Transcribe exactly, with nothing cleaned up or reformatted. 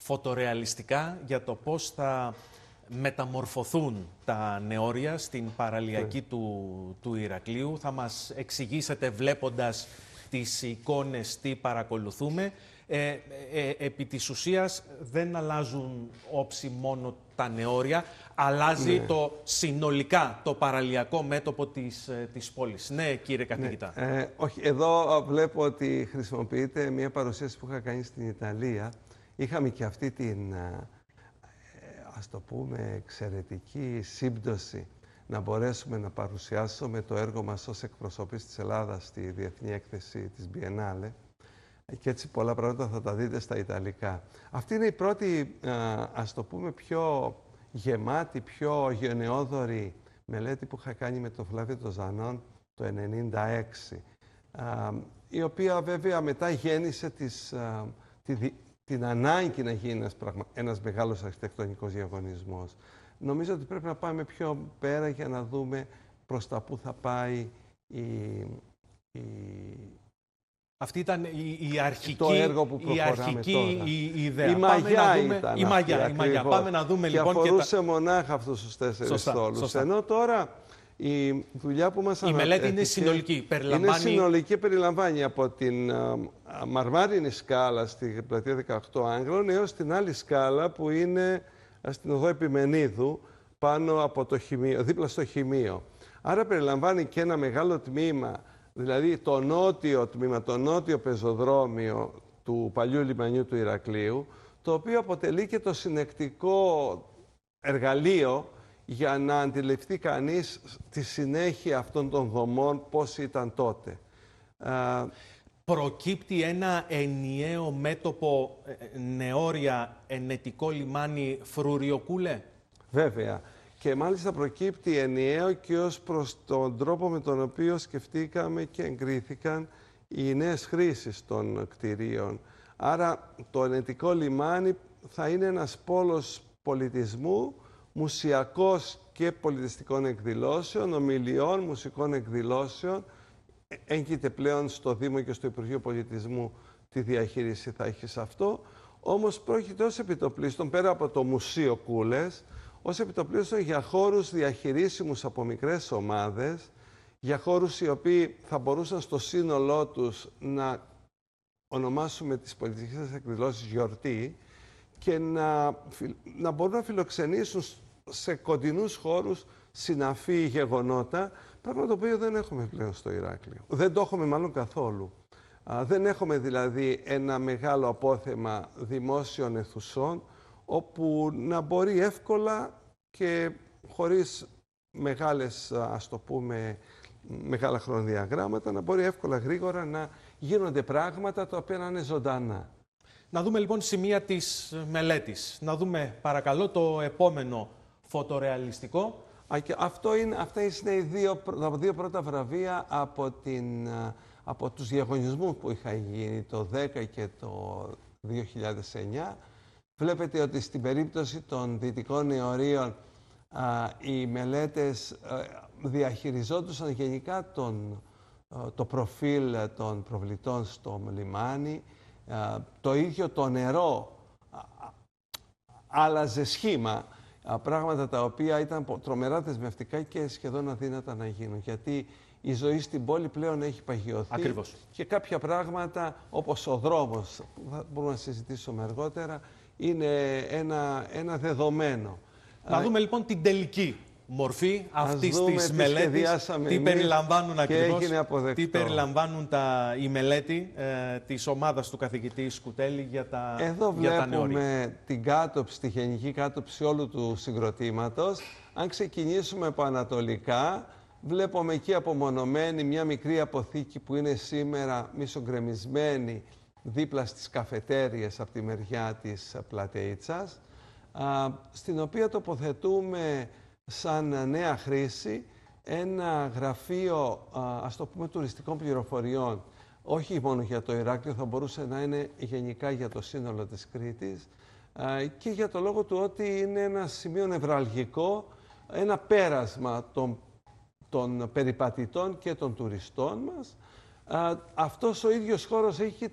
φωτορεαλιστικά για το πώς θα μεταμορφωθούν τα νεόρια στην παραλιακή Ναι. του, του Ηρακλείου. Θα μας εξηγήσετε βλέποντας τις εικόνες τι παρακολουθούμε. Ε, ε, ε, επί της ουσίας δεν αλλάζουν όψη μόνο τα νεόρια, αλλάζει Ναι. το συνολικά το παραλιακό μέτωπο της, ε, της πόλης. Ναι, κύριε καθηγητά. Ναι. Ε, όχι, εδώ βλέπω ότι χρησιμοποιείται μια παρουσίαση που είχα κάνει στην Ιταλία. Είχαμε και αυτή την, ε, ας το πούμε, εξαιρετική σύμπτωση να μπορέσουμε να παρουσιάσουμε το έργο μας ως εκπροσώπης της Ελλάδας στη Διεθνή Έκθεση της Biennale. Και έτσι πολλά πράγματα θα τα δείτε στα Ιταλικά. Αυτή είναι η πρώτη, ας το πούμε, πιο γεμάτη, πιο γενναιόδορη μελέτη που είχα κάνει με τον Φλάβιο τον Ζανόν το χίλια εννιακόσια ενενήντα έξι, η οποία βέβαια μετά γέννησε τις, τη, την ανάγκη να γίνει ένας, πραγμα, ένας μεγάλος αρχιτεκτονικός διαγωνισμός. Νομίζω ότι πρέπει να πάμε πιο πέρα για να δούμε προς τα πού θα πάει η, η Αυτή ήταν η, η αρχική, το έργο που η αρχική τώρα. η ιδέα. Η μαγιά δούμε, ήταν η μαγιά, η μαγιά. Πάμε να δούμε και λοιπόν αφορούσε και τα... μονάχα αυτούς τους τέσσερις σωστά, στόλους. Σωστά. Ενώ τώρα η δουλειά που μας ανατέθηκε... Η μελέτη είναι συνολική. Περιλαμβάνει... Είναι συνολική, περιλαμβάνει από την α, α, μαρμάρινη σκάλα στη πλατεία δεκαοκτώ Άγγλων έως την άλλη σκάλα που είναι στην οδό Επιμενίδου πάνω από το χημείο, δίπλα στο χημείο. Άρα περιλαμβάνει και ένα μεγάλο τμήμα, δηλαδή το νότιο τμήμα, το νότιο πεζοδρόμιο του παλιού λιμανιού του Ηρακλείου, το οποίο αποτελεί και το συνεκτικό εργαλείο για να αντιληφθεί κανείς τη συνέχεια αυτών των δομών, πώς ήταν τότε. Προκύπτει ένα ενιαίο μέτωπο νεόρια ενετικό λιμάνι Φρουριοκούλε. Βέβαια. Και μάλιστα προκύπτει ενιαίο και ως προς τον τρόπο με τον οποίο σκεφτήκαμε και εγκρίθηκαν οι νέες χρήσεις των κτηρίων. Άρα το ενετικό λιμάνι θα είναι ένας πόλος πολιτισμού, μουσιακός και πολιτιστικών εκδηλώσεων, ομιλιών, μουσικών εκδηλώσεων. Έγκυται πλέον στο Δήμο και στο Υπουργείο Πολιτισμού τι διαχείριση θα έχει σε αυτό. Όμως πρόκειται ως επιτοπλίστων, πέρα από το Μουσείο Κούλες, ως επιτοπλίστων για χώρους διαχειρίσιμους από μικρές ομάδες, για χώρους οι οποίοι θα μπορούσαν στο σύνολό τους να ονομάσουμε τις πολιτιστικές εκδηλώσεις γιορτή και να, να μπορούν να φιλοξενήσουν σε κοντινούς χώρους συναφή γεγονότα, πράγμα το οποίο δεν έχουμε πλέον στο Ηράκλειο. Δεν το έχουμε μάλλον καθόλου. Α, δεν έχουμε δηλαδή ένα μεγάλο απόθεμα δημόσιων αιθουσών, όπου να μπορεί εύκολα και χωρίς μεγάλες, ας το πούμε, μεγάλα χρονοδιαγράμματα, να μπορεί εύκολα γρήγορα να γίνονται πράγματα τα οποία να είναι ζωντανά. Να δούμε λοιπόν σημεία της μελέτης. Να δούμε παρακαλώ το επόμενο φωτορεαλιστικό. Α, και αυτό είναι, αυτά είναι οι δύο, τα δύο πρώτα βραβεία από, την, από τους διαγωνισμούς που είχαν γίνει το δέκα και το δύο χιλιάδες εννιά. Βλέπετε ότι στην περίπτωση των δυτικών νεωρίων α, οι μελέτες α, διαχειριζόντουσαν γενικά τον, α, το προφίλ των προβλητών στο λιμάνι. Α, το ίδιο το νερό α, άλλαζε σχήμα, α, πράγματα τα οποία ήταν τρομερά δεσμευτικά και σχεδόν αδύνατα να γίνουν. Γιατί η ζωή στην πόλη πλέον έχει παγιωθεί. Ακριβώς. Και κάποια πράγματα όπως ο δρόμος, που θα μπορούμε να συζητήσουμε αργότερα, είναι ένα, ένα δεδομένο. Να δούμε λοιπόν την τελική μορφή αυτής της τι μελέτης. Τι περιλαμβάνουν ακριβώς, τι περιλαμβάνουν τα, η μελέτη ε, της ομάδας του καθηγητή Σκουτέλη για τα, Εδώ για τα νεόρια. βλέπουμε την κάτωψη, τη γενική κάτωψη όλου του συγκροτήματος. Αν ξεκινήσουμε από ανατολικά, βλέπουμε εκεί απομονωμένη μια μικρή αποθήκη που είναι σήμερα μισογκρεμισμένη δίπλα στις καφετέριες από τη μεριά της Πλατεΐτσας, στην οποία τοποθετούμε σαν νέα χρήση ένα γραφείο, ας το πούμε, τουριστικών πληροφοριών. Όχι μόνο για το Ηράκλειο, θα μπορούσε να είναι γενικά για το σύνολο της Κρήτης και για το λόγο του ότι είναι ένα σημείο νευραλγικό, ένα πέρασμα των, των περιπατητών και των τουριστών μας. Α, αυτός ο ίδιος χώρος έχει